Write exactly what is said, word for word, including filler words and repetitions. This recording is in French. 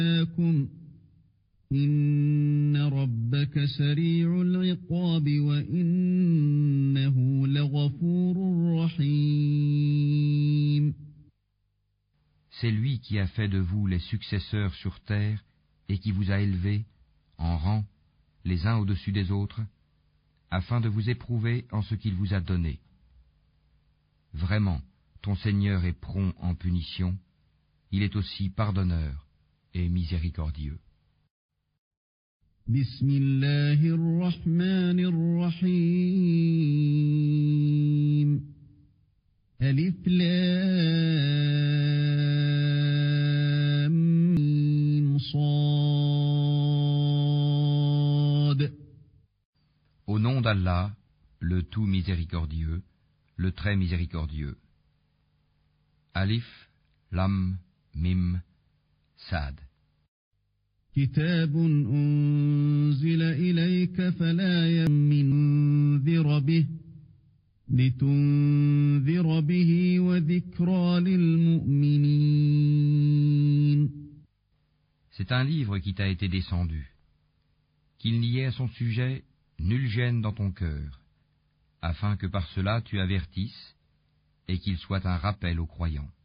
لكم إن ربك سريع العقاب وإنه لغفور رحيم. C'est lui qui a fait de vous les successeurs sur terre et qui vous a élevés en rang, les uns au-dessus des autres, afin de vous éprouver en ce qu'il vous a donné. Vraiment, ton Seigneur est prompt en punition, il est aussi pardonneur et miséricordieux. Bismillahir-Rahmanir-Rahim. Alif Lam Mim Sad. Au nom d'Allah, le tout miséricordieux, le très miséricordieux. Alif, Lam, Mim, Sad. كتاب أنزل إليك فلا ينذر به لتنذر به وذكرى للمؤمنين. C'est un livre qui t'a été descendu. Qu'il n'y ait à son sujet nulle gêne dans ton cœur, afin que par cela tu avertisses et qu'il soit un rappel aux croyants.